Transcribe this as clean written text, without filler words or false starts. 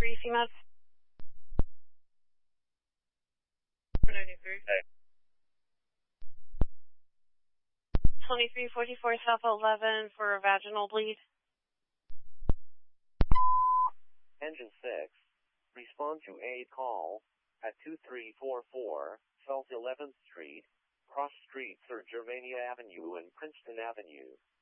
CMAS. 2344 South 11 for a vaginal bleed. Engine 6, respond to aid call at 2344 South 11th Street, cross streets are Germania Avenue and Princeton Avenue.